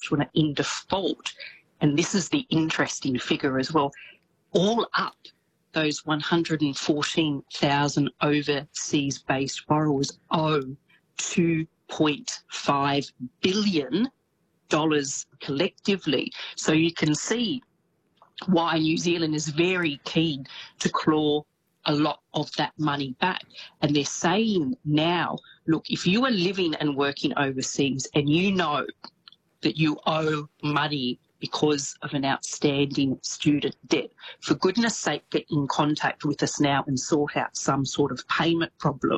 Saskatchewan are in default, and this is the interesting figure as well, all up, those 114,000 overseas-based borrowers owe $2.5 billion collectively. So you can see why New Zealand is very keen to claw a lot of that money back. And they're saying now, look, if you are living and working overseas and you know that you owe money because of an outstanding student debt, for goodness sake, get in contact with us now and sort out some sort of payment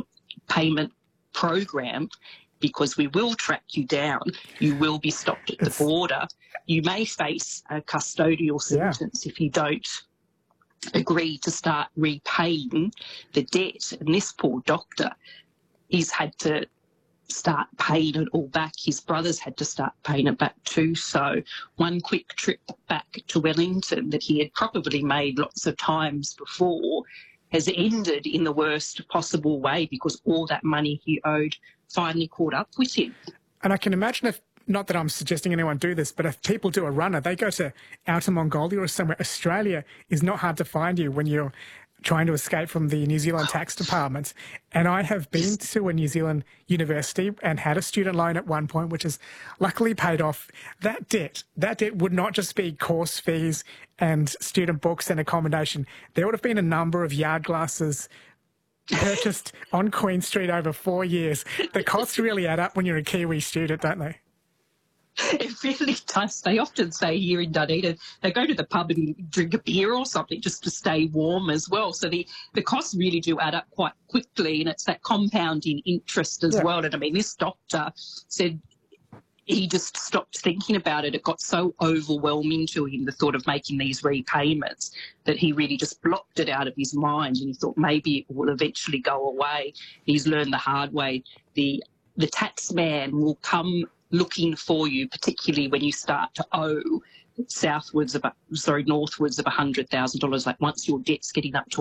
program, because we will track you down. You will be stopped at the border. You may face a custodial sentence if you don't agree to start repaying the debt. And this poor doctor, he's had to start paying it all back. His brothers had to start paying it back too. So one quick trip back to Wellington that he had probably made lots of times before has ended in the worst possible way, because all that money he owed finally caught up with him. And I can imagine, if, not that I'm suggesting anyone do this, but if people do a runner, they go to Outer Mongolia or somewhere. Australia is not hard to find you when you're trying to escape from the New Zealand tax department. And I have been to a New Zealand university and had a student loan at one point, which is luckily paid off. That debt would not just be course fees and student books and accommodation. There would have been a number of yard glasses purchased on Queen Street over 4 years. The costs really add up when you're a Kiwi student, don't they? It really does. They often say here in Dunedin, they go to the pub and drink a beer or something just to stay warm as well. So the costs really do add up quite quickly, and it's that compounding interest as well. And I mean, this doctor said he just stopped thinking about it. It got so overwhelming to him, the thought of making these repayments, that he really just blocked it out of his mind, and he thought maybe it will eventually go away. He's learned the hard way. The tax man will come looking for you, particularly when you start to owe northwards of $100,000. Like once your debt's getting up to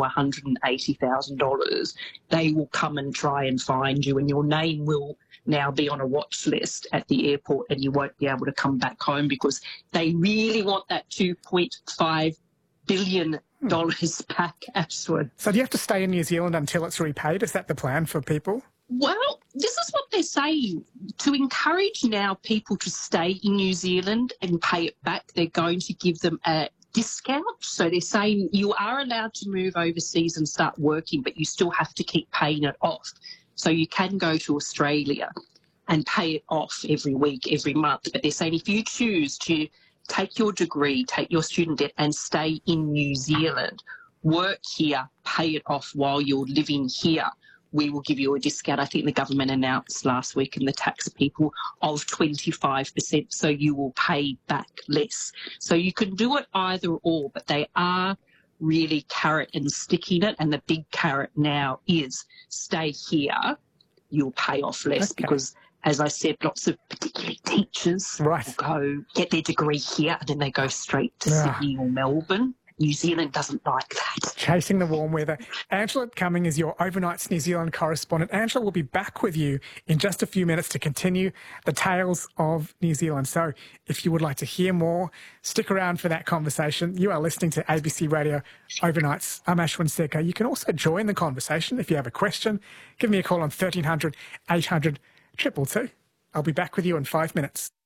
$180,000, they will come and try and find you, and your name will now be on a watch list at the airport, and you won't be able to come back home, because they really want that $2.5 billion back, Ashwin. So do you have to stay in New Zealand until it's repaid? Is that the plan for people? Well, this is what they're saying. To encourage now people to stay in New Zealand and pay it back, they're going to give them a discount. So they're saying you are allowed to move overseas and start working, but you still have to keep paying it off. So you can go to Australia and pay it off every week, every month. But they're saying if you choose to take your degree, take your student debt and stay in New Zealand, work here, pay it off while you're living here, we will give you a discount. I think the government announced last week, and the tax people, of 25%, so you will pay back less. So you can do it either or, but they are really carrot and sticking it, and the big carrot now is stay here, you'll pay off less, because, as I said, lots of particularly teachers will go get their degree here and then they go straight to Sydney or Melbourne. New Zealand doesn't like that. Chasing the warm weather. Angela Cumming is your Overnights New Zealand correspondent. Angela will be back with you in just a few minutes to continue the tales of New Zealand. So if you would like to hear more, stick around for that conversation. You are listening to ABC Radio Overnights. I'm Ashwin Seka. You can also join the conversation if you have a question. Give me a call on 1300 800 222. I'll be back with you in 5 minutes.